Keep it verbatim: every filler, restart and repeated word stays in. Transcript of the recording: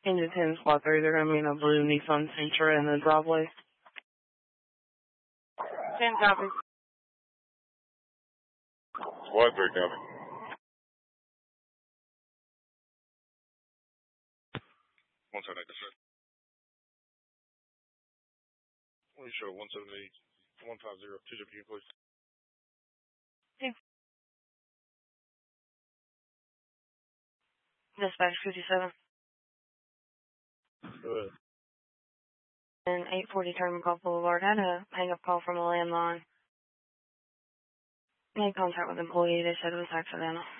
Engine ten, squad three, they're going to be in a blue Nissan Sentra in the driveway. ten copy. Squad three copy. one seventy-eight, sir. What do you show? one seventy-eight, one fifty, two W, please. Hey. Dispatch fifty-seven. Go ahead. And eight forty Turnbull Boulevard. I had a hang-up call from a landline. Made contact with an employee. They said it was accidental.